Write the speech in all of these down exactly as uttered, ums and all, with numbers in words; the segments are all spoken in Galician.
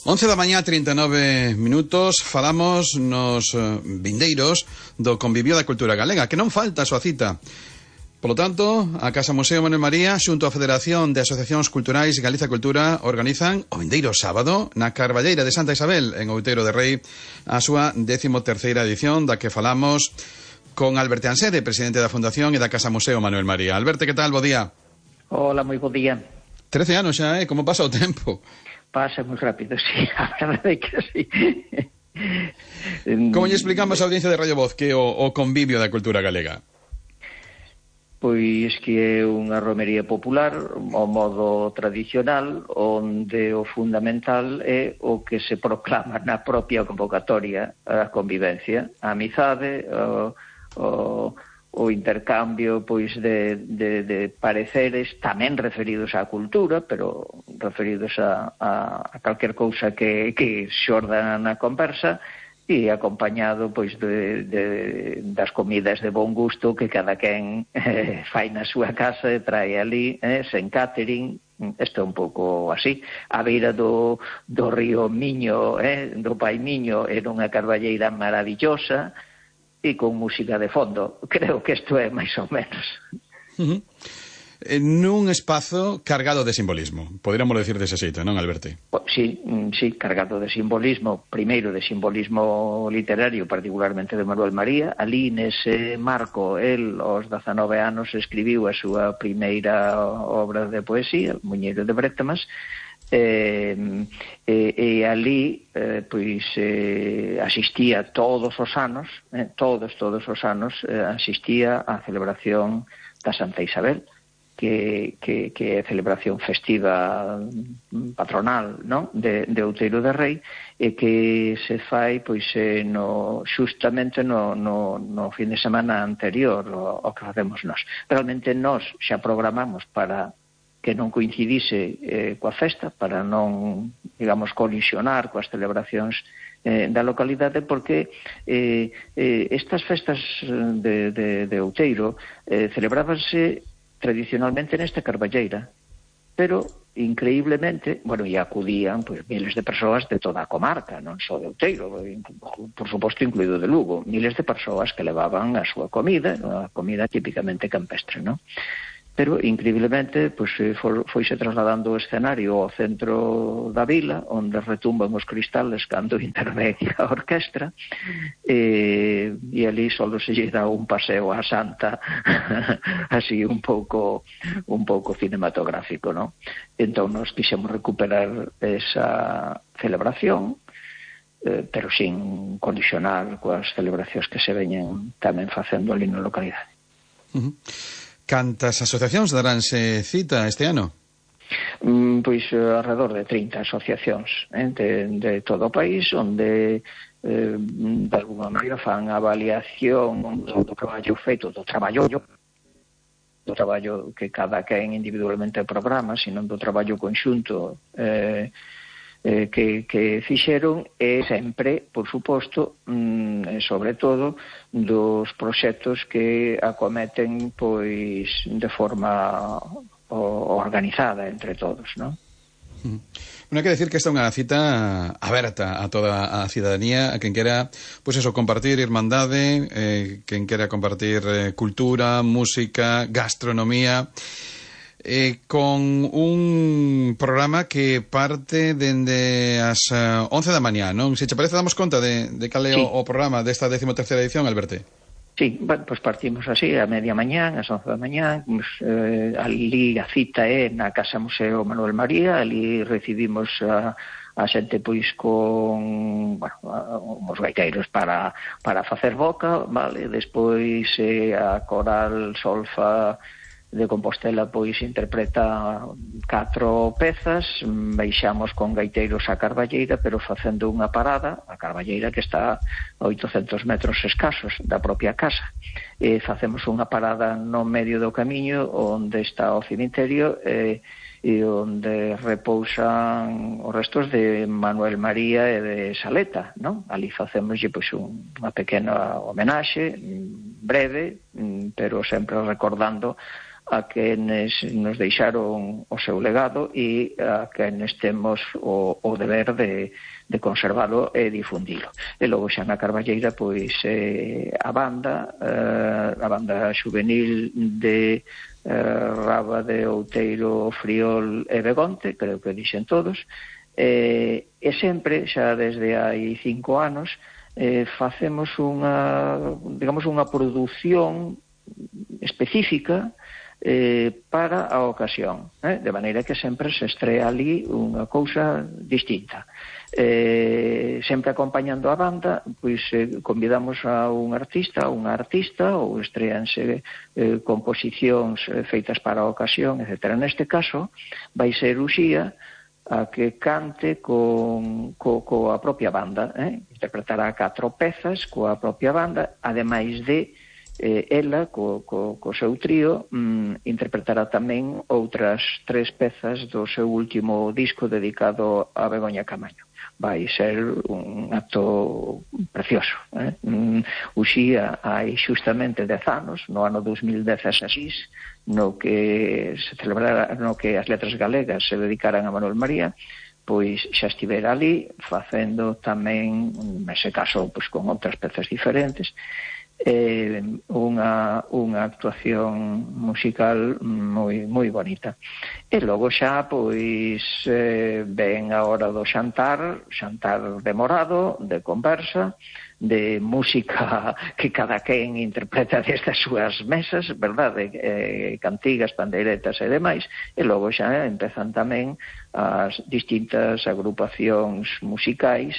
once da mañá, trinta e nove minutos, falamos nos uh, vindeiros do Convivio da Cultura Galega, que non falta a súa cita. Polo tanto, a Casa Museo Manuel María, xunto á Federación de Asociacións Culturais Galiza Cultura, organizan o vindeiro sábado na Carballeira de Santa Isabel, en Outeiro de Rei, a súa décimo terceira edición, da que falamos con Alberto Ansede, presidente da Fundación e da Casa Museo Manuel María. Alberto, que tal? Bo día. Hola, moi bo día. Trece anos xa, eh? Como pasa o tempo? Pasa moi rápido, sí, a verdade é que sí. Como lle explicamos á audiencia de Radio Voz que o, o convivio da cultura galega? Pois que é unha romería popular, ao modo tradicional, onde o fundamental é o que se proclama na propia convocatoria, a convivencia, a amizade, o... o o intercambio pois de, de, de pareceres tamén referidos á cultura, pero referidos a, a, a calquer cousa que, que xorda na conversa, e acompañado pois de, de, das comidas de bon gusto que cada quen eh, fai na súa casa e trae ali, eh, sen catering. Isto é un pouco así, a beira do, do río Miño, eh, do Pai Miño, era unha carballeira maravillosa, e con música de fondo. Creo que isto é máis ou menos. Uh-huh. Nun espazo cargado de simbolismo, poderíamos decir dese xeito, non, Alberto? Sí, sí, cargado de simbolismo, primeiro de simbolismo literario, particularmente de Manuel María. Ali, nese marco, el, aos dezanove anos, escribiu a súa primeira obra de poesía, O Muñeiro de Brétemas, E, e, e ali eh, pois eh, asistía todos os anos eh, todos, todos os anos eh, asistía á celebración da Santa Isabel, que, que, que é celebración festiva patronal, non? De, de Outeiro de Rei, e que se fai pois eh, no, justamente no, no, no fin de semana anterior ao, ao que facemos nós. Realmente nós xa programamos para que non coincidise eh, coa festa, para non, digamos, colisionar coas celebracións eh, da localidade, porque eh, eh, estas festas de, de, de Outeiro eh, celebrábanse tradicionalmente nesta carballeira, pero increíblemente, bueno, e acudían pois, miles de persoas de toda a comarca, non só de Outeiro, por suposto incluído de Lugo, miles de persoas que levaban a súa comida, a comida típicamente campestre, non? Pero, increíblemente, pois, for, foise trasladando o escenario ao centro da vila, onde retumban os cristales cando intervén a orquestra, e, e ali só se lle dá un paseo á Santa, así un pouco un pouco cinematográfico, non? Entón, nos quixemos recuperar esa celebración, eh, pero sin condicionar coas celebracións que se veñen tamén facendo ali na localidade. Uh-huh. Cantas asociacións daránse cita este ano? Mm, pois alrededor de trinta asociacións eh, de, de todo o país, onde eh, de alguma maneira fan avaliación do, do traballo feito, do traballo do traballo que cada quen individualmente programa, sino do traballo conxunto eh, eh, que, que fixeron, e sempre, por suposto, mm, sobre todo dos proxectos que acometen pois de forma o, organizada entre todos, non? Mm. Non hai que decir que esta é unha cita aberta a toda a cidadanía, a quen quera, pois eso, compartir irmandade, eh, quen quera compartir eh, cultura, música, gastronomía, Eh, con un programa que parte dende as uh, once da mañá, non? Se che parece, damos conta de, de cal é sí. o, o programa desta décimo terceira edición, Alberto? Sí, bueno, pues partimos así, a media mañán, as once da mañán, pues, eh, ali a cita é na Casa Museo Manuel María, ali recibimos a, a xente pois con, bueno, a, os gaiteiros para, para facer boca, vale? Despois eh, a coral solfa de Compostela pois interpreta catro pezas, baixamos con gaiteiros a Carballeira, pero facendo unha parada, a Carballeira que está a oitocentos metros escasos da propia casa, e facemos unha parada no medio do camiño onde está o cemiterio e, e onde repousan os restos de Manuel María e de Saleta, non? Ali facemos pois, un, unha pequena homenaxe breve, pero sempre recordando a quenes nos deixaron o seu legado e a quenes temos o, o deber de, de conservalo e difundilo. E logo xa na Carballeira, pois, eh, a banda, eh, a banda juvenil de eh, Raba de Outeiro, Friol e Begonte, creo que dixen todos, eh, e sempre, xa desde hai cinco anos, eh, facemos unha, digamos, unha produción específica eh, para a ocasión, eh? De maneira que sempre se estrea ali unha cousa distinta. Eh, sempre acompañando a banda, pois eh, convidamos a un artista, a unha artista, ou estreanse eh, composicións eh, feitas para a ocasión, etcétera. Neste caso, vai ser Uxía a que cante con, co, coa propia banda, eh? Interpretará catro pezas coa propia banda, ademais de eh, ela, co, co, co seu trío, mm, interpretará tamén outras tres pezas do seu último disco dedicado a Begoña Camaño. Vai ser un acto precioso, eh? Mm, Uxía hai xustamente dez anos, no ano dos mil dezaseis, no que se celebrara, no que as letras galegas se dedicaran a Manuel María, pois xa estivera ali facendo tamén, nese caso, pois con outras pezas diferentes, eh, unha, unha actuación musical moi moi bonita. E logo xa, pois, eh, ven a hora do xantar, xantar demorado, de conversa, de música que cada quen interpreta desde as súas mesas, verdade, eh, cantigas, pandeiretas e demais, e logo xa empezan tamén as distintas agrupacións musicais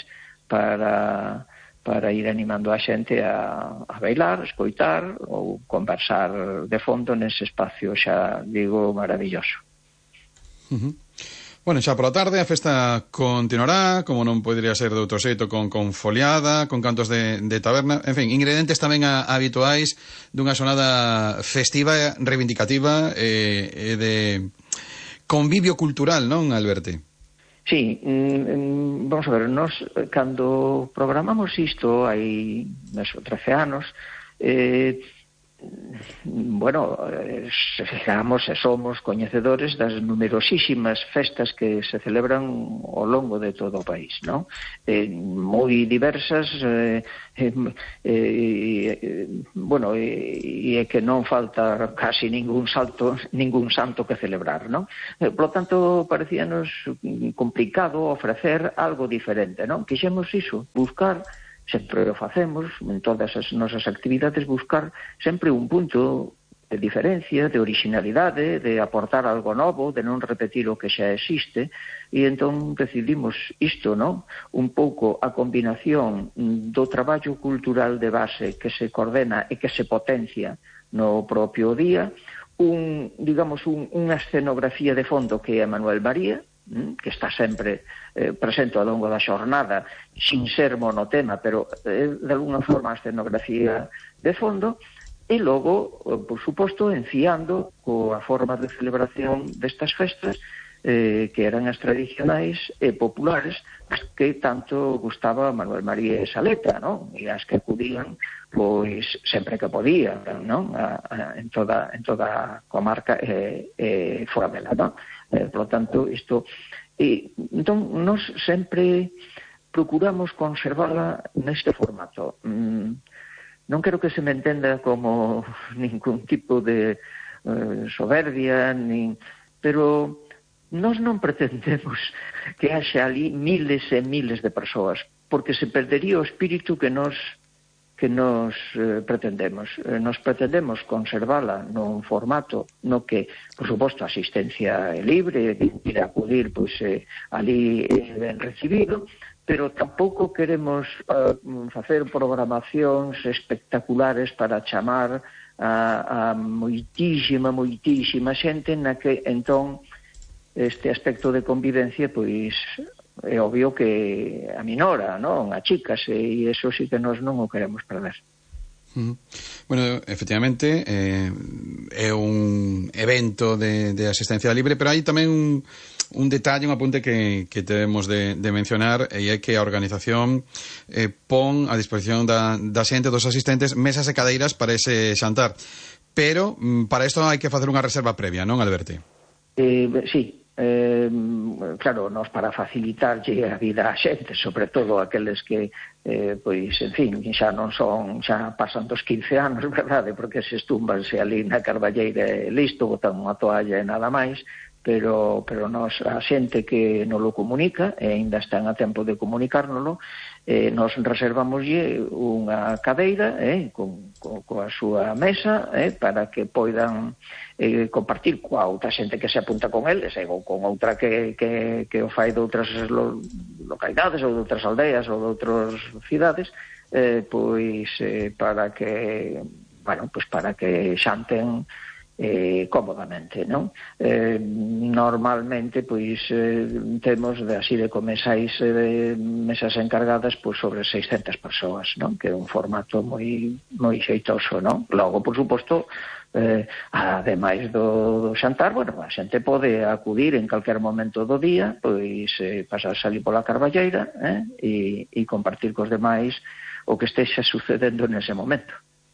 para para ir animando a xente a, a bailar, escoitar ou conversar de fondo nese espacio xa, digo, maravilloso. Uh-huh. Bueno, xa pola tarde a festa continuará, como non podería ser de outro xeito, con, con foliada, con cantos de, de taberna, en fin, ingredientes tamén a, habituais dunha xornada festiva, reivindicativa e, e de convivio cultural, non, Alberti? Sí, mm, vamos a ver, nos cando programamos isto hai meso, trece anos, eh, bueno, se fijamos e somos coñecedores das numerosísimas festas que se celebran ao longo de todo o país, non? Eh, moi diversas, eh, eh, eh, bueno, e eh, que non falta casi ningún salto, ningún santo que celebrar, non? Eh, por lo tanto, parecíanos complicado ofrecer algo diferente, non? Quixemos iso, buscar, sempre o facemos, en todas as nosas actividades, buscar sempre un punto de diferencia, de originalidade, de aportar algo novo, de non repetir o que xa existe, e entón decidimos isto, non? Un pouco a combinación do traballo cultural de base que se coordena e que se potencia no propio día, un, digamos, un, unha escenografía de fondo que é Manuel María, que está sempre eh, presente ao longo da xornada, sin ser monotema, pero eh, de alguna forma a escenografía de fondo, e logo, por suposto, enciando coa forma de celebración destas festas, eh, que eran as tradicionais e populares, as que tanto gustaba Manuel María e Saleta, non? E as que acudían, pois, sempre que podían, non? A, a, en toda en toda a comarca e, e fora dela, non? Eh, por lo tanto, isto... E, entón, nós sempre procuramos conservala neste formato. Mm, non quero que se me entenda como ningún tipo de eh, soberbia, nin, pero nós non pretendemos que haxa ali miles e miles de persoas, porque se perdería o espírito que nós que nos eh, pretendemos. Eh, nos pretendemos conservala nun formato no que, por suposto, a asistencia é libre, ir a acudir, pois, eh, ali é ben recibido, pero tampouco queremos eh, facer programacións espectaculares para chamar a, a moitísima, moitísima xente na que, entón, este aspecto de convivencia, pois, é obvio que aminora, non? Achícase, e iso sí que nós non o queremos perder. Uh-huh. Bueno, efectivamente, eh, é un evento de, de asistencia libre, pero hai tamén un, un detalle, un apunte que, que debemos de, de mencionar, e é que a organización eh, pon a disposición da, da xente, dos asistentes, mesas e cadeiras para ese xantar. pero mm, para isto hai que facer unha reserva previa, non, Alberti? Eh, sí, eh, claro, nos para facilitarlle a vida á xente, sobre todo aqueles que, eh, pois, en fin, xa non son, xa pasan dos quince anos, verdade, porque se estúmbanse ali na carballeira e listo, botan unha toalla e nada máis, pero pero nos, a xente que nos lo comunica, e ainda están a tempo de comunicárnoslo, eh, nos reservamoslle unha cadeira eh, con, con, coa súa mesa eh, para que poidan eh, compartir coa outra xente que se apunta con eles eh, ou con outra que, que, que o fai de outras lo, localidades ou de outras aldeas ou de outras cidades, eh, pois eh, para que bueno, pois para que xanten Eh, cómodamente, non? Eh, normalmente, pois, eh, temos de así de comesais eh, de mesas encargadas pois sobre seiscentas persoas, non? Que é un formato moi moi xeitoso, non? Logo, por suposto, eh, ademais do, do xantar, bueno, a xente pode acudir en calquer momento do día, pois, eh, pasar salir pola carballeira, eh? E, e compartir cos demais o que estexa sucedendo nese momento.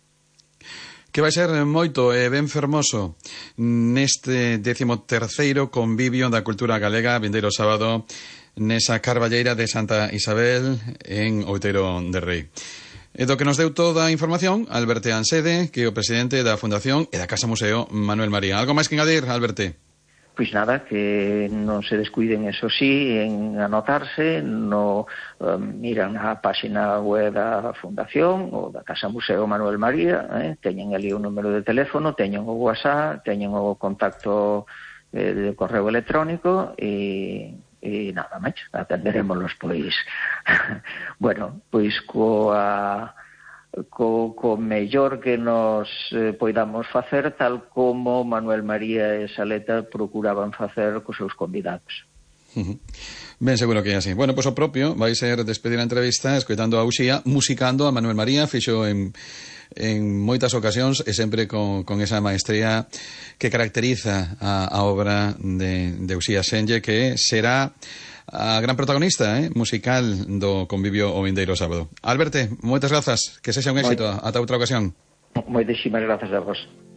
Que vai ser moito e ben fermoso neste décimo terceiro convivio da cultura galega vindeiro sábado nesa carballeira de Santa Isabel en Outeiro de Rei. E do que nos deu toda a información, Alberto Ansede, que é o presidente da Fundación e da Casa Museo Manuel María. Algo máis que engadir, Alberto? Pois nada, que non se descuiden, eso sí, en anotarse, no um, miran a página web da Fundación ou da Casa Museo Manuel María, eh, teñen ali o número de teléfono, teñen o WhatsApp, teñen o contacto eh, de correo electrónico e, e nada máis, atenderémolos, pois, bueno, pois coa... Co, co mellor que nos eh, poidamos facer, tal como Manuel María e Saleta procuraban facer cos seus convidados. Uh-huh. Ben seguro que é así. Bueno, pois pues o propio vai ser despedir a entrevista escoitando a Uxía, musicando a Manuel María, fixo en, en moitas ocasións e sempre con, con esa maestría que caracteriza a, a obra de, de Uxía Senlle, que será a gran protagonista eh, musical do convivio o vindeiro sábado. Alberto, moitas grazas, que sexa un éxito. Ata outra ocasión. Moitísimas grazas a vos.